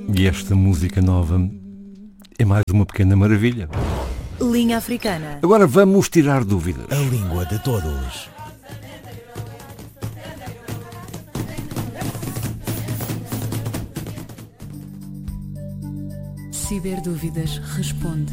E esta música nova é mais uma pequena maravilha. Linha Africana. Agora vamos tirar dúvidas. A língua de todos. Ciberdúvidas responde.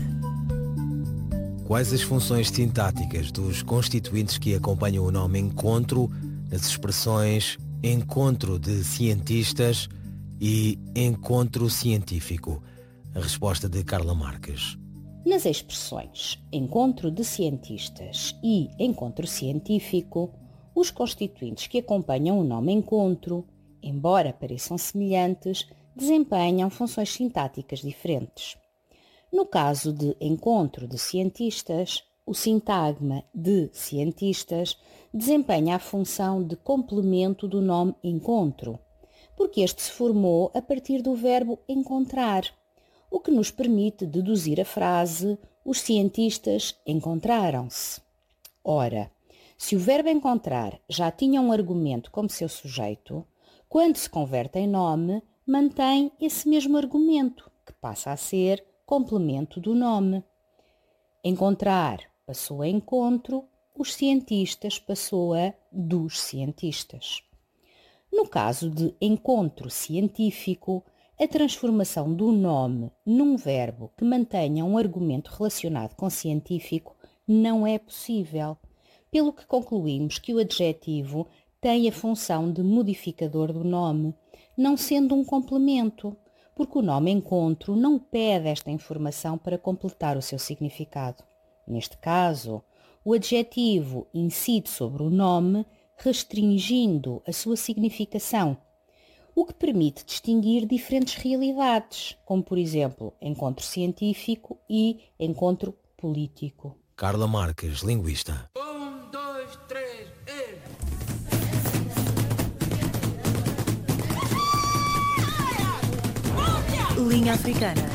Quais as funções sintáticas dos constituintes que acompanham o nome encontro nas expressões encontro de cientistas e encontro científico? A resposta de Carla Marques. Nas expressões encontro de cientistas e encontro científico, os constituintes que acompanham o nome encontro, embora pareçam semelhantes, desempenham funções sintáticas diferentes. No caso de encontro de cientistas, o sintagma de cientistas desempenha a função de complemento do nome encontro, porque este se formou a partir do verbo encontrar, o que nos permite deduzir a frase os cientistas encontraram-se. Ora, se o verbo encontrar já tinha um argumento como seu sujeito, quando se converte em nome, mantém esse mesmo argumento, que passa a ser complemento do nome. Encontrar passou a encontro, os cientistas passou a dos cientistas. No caso de encontro científico, a transformação do nome num verbo que mantenha um argumento relacionado com científico não é possível, pelo que concluímos que o adjetivo tem a função de modificador do nome, não sendo um complemento, porque o nome encontro não pede esta informação para completar o seu significado. Neste caso, o adjetivo incide sobre o nome, restringindo a sua significação, o que permite distinguir diferentes realidades, como por exemplo, encontro científico e encontro político. Carla Marques, linguista. 1, 2, 3, Linha Africana.